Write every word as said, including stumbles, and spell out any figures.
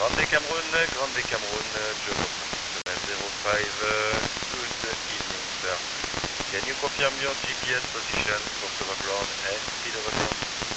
Grande Cameroon, Grande Cameroon, Joe zero five, good evening, sir. Can you confirm your G P S position for the ground and speed of the ground?